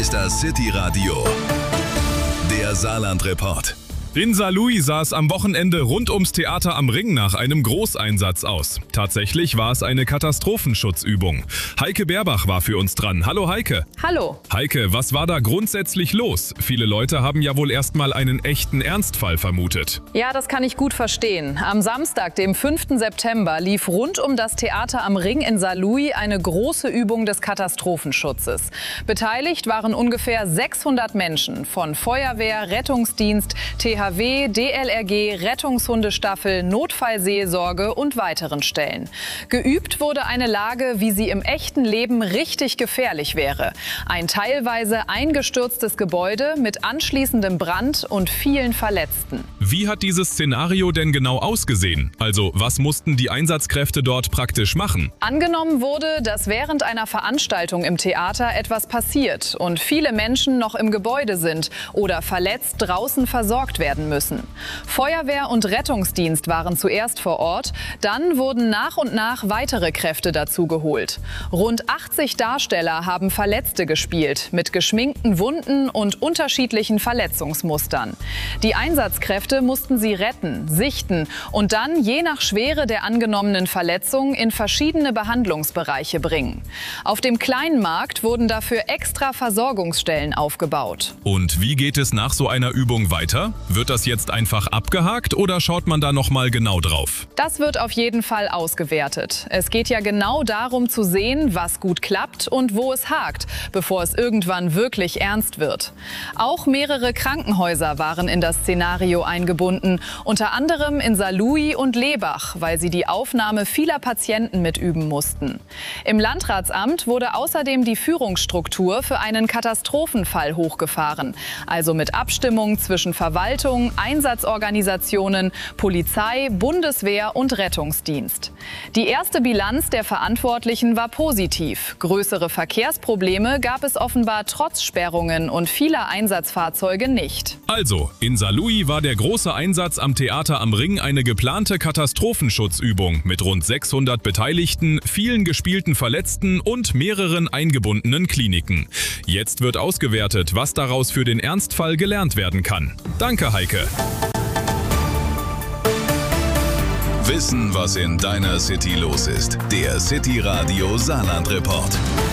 ist das City Radio, der Saarland-Report. In Saarlouis sah es am Wochenende rund ums Theater am Ring nach einem Großeinsatz aus. Tatsächlich war es eine Katastrophenschutzübung. Heike Berbach war für uns dran. Hallo Heike. Hallo. Heike, was war da grundsätzlich los? Viele Leute haben ja wohl erstmal einen echten Ernstfall vermutet. Ja, das kann ich gut verstehen. Am Samstag, dem 5. September, lief rund um das Theater am Ring in Saarlouis eine große Übung des Katastrophenschutzes. Beteiligt waren ungefähr 600 Menschen von Feuerwehr, Rettungsdienst, THW, DLRG, Rettungshundestaffel, Notfallseelsorge und weiteren Stellen. Geübt wurde eine Lage, wie sie im echten Leben richtig gefährlich wäre. Ein teilweise eingestürztes Gebäude mit anschließendem Brand und vielen Verletzten. Wie hat dieses Szenario denn genau ausgesehen? Also, was mussten die Einsatzkräfte dort praktisch machen? Angenommen wurde, dass während einer Veranstaltung im Theater etwas passiert und viele Menschen noch im Gebäude sind oder verletzt draußen versorgt werden müssen. Feuerwehr und Rettungsdienst waren zuerst vor Ort, dann wurden nach und nach weitere Kräfte dazugeholt. Rund 80 Darsteller haben Verletzte gespielt, mit geschminkten Wunden und unterschiedlichen Verletzungsmustern. Die Einsatzkräfte mussten sie retten, sichten und dann je nach Schwere der angenommenen Verletzung in verschiedene Behandlungsbereiche bringen. Auf dem kleinen Markt wurden dafür extra Versorgungsstellen aufgebaut. Und wie geht es nach so einer Übung weiter? Wird das jetzt einfach abgehakt oder schaut man da noch mal genau drauf? Das wird auf jeden Fall ausgewertet. Es geht ja genau darum zu sehen, was gut klappt und wo es hakt, bevor es irgendwann wirklich ernst wird. Auch mehrere Krankenhäuser waren in das Szenario eingebunden, unter anderem in Saarlouis und Lebach, weil sie die Aufnahme vieler Patienten mitüben mussten. Im Landratsamt wurde außerdem die Führungsstruktur für einen Katastrophenfall hochgefahren, also mit Abstimmung zwischen Verwaltung, Einsatzorganisationen, Polizei, Bundeswehr und Rettungsdienst. Die erste Bilanz der Verantwortlichen war positiv. Größere Verkehrsprobleme gab es offenbar trotz Sperrungen und vieler Einsatzfahrzeuge nicht. Also, in Saarlouis war der große Einsatz am Theater am Ring eine geplante Katastrophenschutzübung mit rund 600 Beteiligten, vielen gespielten Verletzten und mehreren eingebundenen Kliniken. Jetzt wird ausgewertet, was daraus für den Ernstfall gelernt werden kann. Danke, Heike. Wissen, was in deiner City los ist. Der City Radio Saarland-Report.